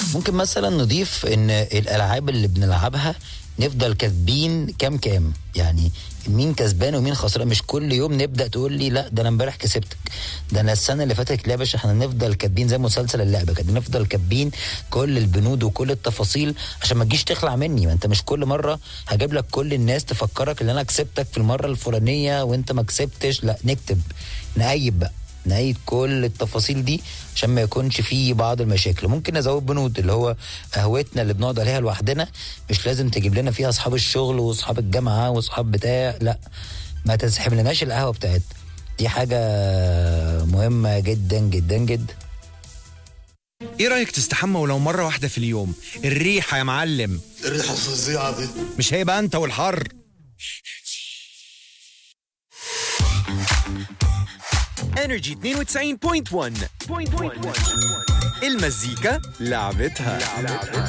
ممكن مثلا نضيف ان الالعاب اللي بنلعبها نفضل كاتبين كام يعني مين كسبان ومين خسران. مش كل يوم نبدا تقول لي لا ده انا امبارح كسبتك، ده انا السنه اللي فاتت. لا يا باشا، احنا نفضل كاتبين زي مسلسل اللعبه كده، نفضل كاتبين كل البنود وكل التفاصيل عشان ما تجيش تخلع مني. ما انت مش كل مره هجيب لك كل الناس تفكرك ان انا كسبتك في المره الفلانيه وانت ما كسبتش. لا، نكتب، نقيب بقى، نعيد كل التفاصيل دي عشان ما يكونش فيه بعض المشاكل. ممكن نزود بنود اللي هو قهوتنا اللي بنقعد عليها لوحدنا مش لازم تجيب لنا فيها اصحاب الشغل واصحاب الجامعه واصحاب بتاع، لا، ما تسحب لناش القهوه بتاعتنا. دي حاجه مهمه جدا جدا جدا. ايه رأيك تستحمى ولو مرة واحدة في اليوم؟ الريحة يا معلم، الريحة الفظيعة دي مش هيبقى انت والحر. انرجي 92.1 المزيكا لعبتها.